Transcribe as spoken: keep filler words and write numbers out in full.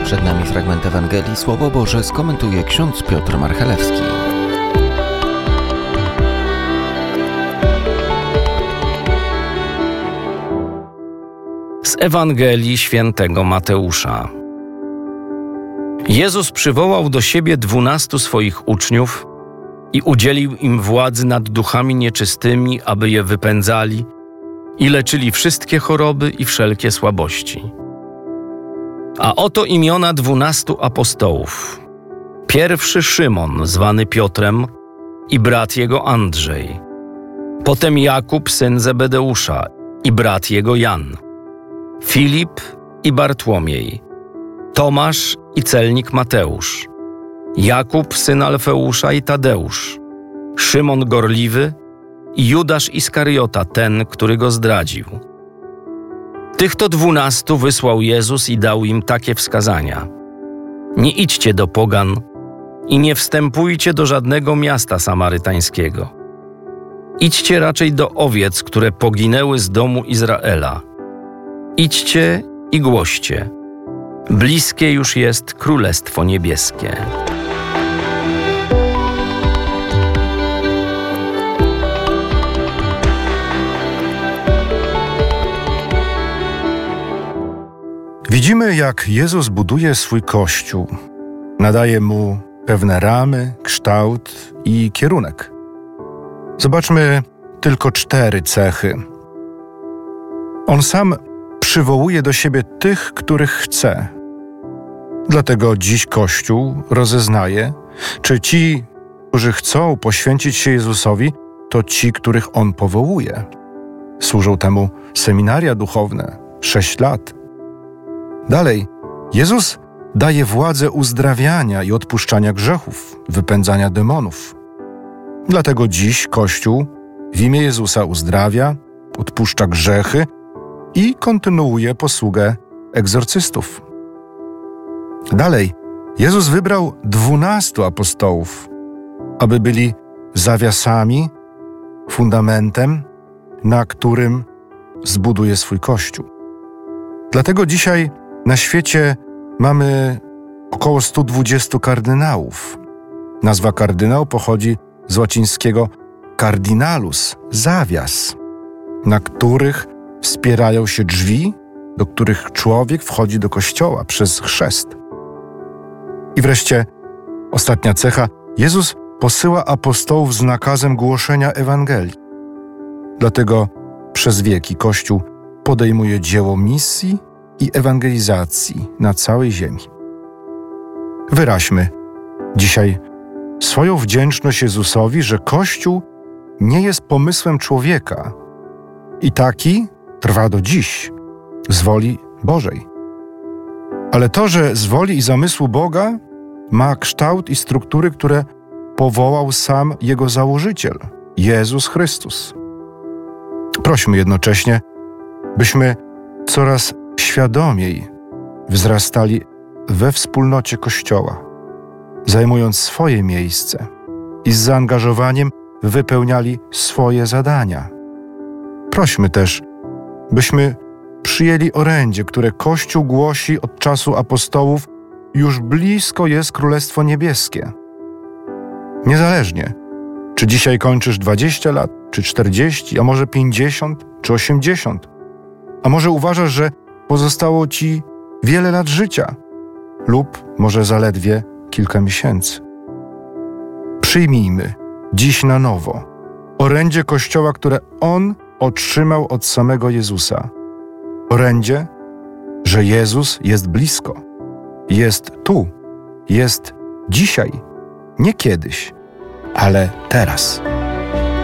Przed nami fragment Ewangelii. Słowo Boże skomentuje ksiądz Piotr Marchelewski. Z Ewangelii świętego Mateusza. Jezus przywołał do siebie dwunastu swoich uczniów i udzielił im władzy nad duchami nieczystymi, aby je wypędzali i leczyli wszystkie choroby i wszelkie słabości. A oto imiona dwunastu apostołów. Pierwszy Szymon, zwany Piotrem, i brat jego Andrzej. Potem Jakub, syn Zebedeusza, i brat jego Jan. Filip i Bartłomiej. Tomasz i celnik Mateusz. Jakub, syn Alfeusza, i Tadeusz. Szymon Gorliwy i Judasz Iskariota, ten, który go zdradził. Tych to dwunastu wysłał Jezus i dał im takie wskazania. Nie idźcie do pogan i nie wstępujcie do żadnego miasta samarytańskiego. Idźcie raczej do owiec, które poginęły z domu Izraela. Idźcie i głoście. Bliskie już jest Królestwo Niebieskie. Widzimy, jak Jezus buduje swój Kościół. Nadaje mu pewne ramy, kształt i kierunek. Zobaczmy tylko cztery cechy. On sam przywołuje do siebie tych, których chce. Dlatego dziś Kościół rozeznaje, czy ci, którzy chcą poświęcić się Jezusowi, to ci, których On powołuje. Służą temu seminaria duchowne, sześć lat. Dalej, Jezus daje władzę uzdrawiania i odpuszczania grzechów, wypędzania demonów. Dlatego dziś Kościół w imię Jezusa uzdrawia, odpuszcza grzechy i kontynuuje posługę egzorcystów. Dalej, Jezus wybrał dwunastu apostołów, aby byli zawiasami, fundamentem, na którym zbuduje swój Kościół. Dlatego dzisiaj na świecie mamy około stu dwudziestu kardynałów. Nazwa kardynał pochodzi z łacińskiego cardinalus, zawias, na których wspierają się drzwi, do których człowiek wchodzi do kościoła przez chrzest. I wreszcie ostatnia cecha. Jezus posyła apostołów z nakazem głoszenia Ewangelii. Dlatego przez wieki Kościół podejmuje dzieło misji i ewangelizacji na całej ziemi. Wyraźmy dzisiaj swoją wdzięczność Jezusowi, że Kościół nie jest pomysłem człowieka i taki trwa do dziś z woli Bożej. Ale to, że z woli i zamysłu Boga ma kształt i struktury, które powołał sam Jego założyciel, Jezus Chrystus. Prośmy jednocześnie, byśmy coraz świadomiej wzrastali we wspólnocie Kościoła, zajmując swoje miejsce i z zaangażowaniem wypełniali swoje zadania. Prośmy też, byśmy przyjęli orędzie, które Kościół głosi od czasu apostołów: już blisko jest Królestwo Niebieskie. Niezależnie, czy dzisiaj kończysz dwadzieścia lat, czy czterdzieści, a może pięćdziesiąt, czy osiemdziesiąt, a może uważasz, że pozostało ci wiele lat życia lub może zaledwie kilka miesięcy. Przyjmijmy dziś na nowo orędzie Kościoła, które On otrzymał od samego Jezusa. Orędzie, że Jezus jest blisko, jest tu, jest dzisiaj, nie kiedyś, ale teraz.